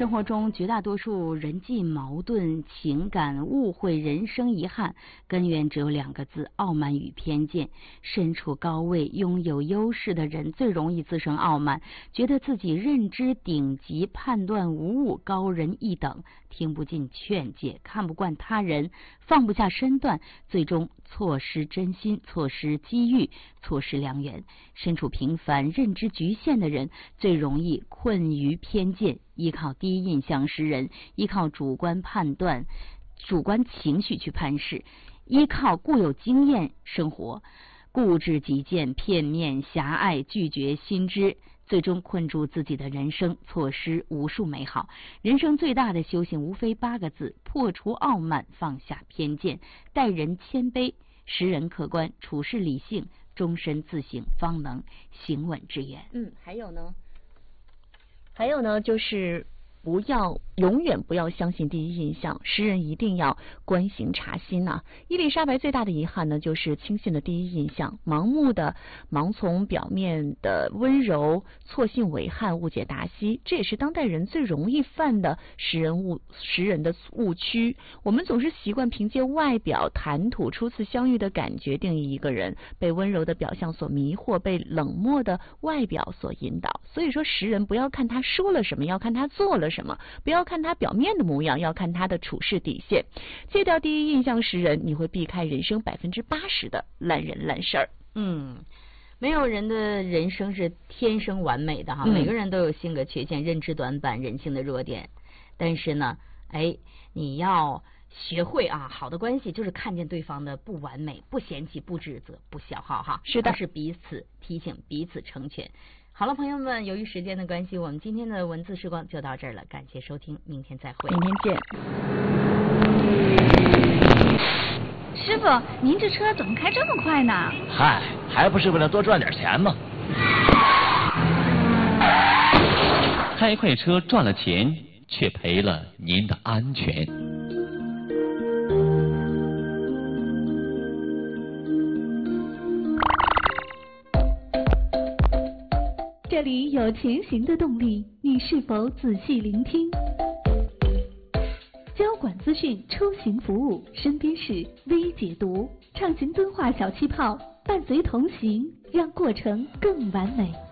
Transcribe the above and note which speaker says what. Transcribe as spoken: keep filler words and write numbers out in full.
Speaker 1: 生活中绝大多数人际矛盾、情感误会、人生遗憾，根源只有两个字：傲慢与偏见。身处高位、拥有优势的人最容易滋生傲慢，觉得自己认知顶级，判断无误，高人一等，听不进劝解，看不惯他人，放不下身段，最终错失真心，错失机遇，错失良缘。身处平凡、认知局限的人最容易困于偏见，依靠第一印象识人，依靠主观判断、主观情绪去判事，依靠固有经验生活，固执己见、片面狭隘，拒绝新知，最终困住自己的人生，错失无数美好。人生最大的修行无非八个字：破除傲慢，放下偏见，待人谦卑，识人客观，处事理性，终身自省，方能行稳致远。
Speaker 2: 嗯，还有呢？还有呢，就是不要永远不要相信第一印象，识人一定要观行察心呐、啊。伊丽莎白最大的遗憾呢，就是轻信了第一印象，盲目的盲从表面的温柔，错信伪汉，误解达西，这也是当代人最容易犯的识人误识人的误区。我们总是习惯凭借外表、谈吐、初次相遇的感觉定义一个人，被温柔的表象所迷惑，被冷漠的外表所引导。所以说，识人不要看他说了什么，要看他做了什么，不要看他表面的模样，要看他的处事底线。戒掉第一印象识人，你会避开人生百分之八十的烂人烂事儿。
Speaker 1: 嗯，没有人的人生是天生完美的哈，
Speaker 2: 嗯、
Speaker 1: 每个人都有性格缺陷、认知短板、人性的弱点。但是呢，哎，你要学会啊，好的关系就是看见对方的不完美，不嫌弃，不指责，不消耗哈，
Speaker 2: 是的，
Speaker 1: 而是彼此提醒，彼此成全。好了，朋友们，由于时间的关系，我们今天的文字时光就到这儿了，感谢收听，明天再会。
Speaker 2: 明天见。
Speaker 3: 师傅，您这车怎么开这么快呢？
Speaker 4: 嗨，还不是为了多赚点钱吗？
Speaker 5: 开快车赚了钱，却赔了您的安全。
Speaker 6: 这里有前行的动力，你是否仔细聆听？交管资讯，出行服务，身边事微解读，畅行敦化小气泡，伴随同行，让过程更完美。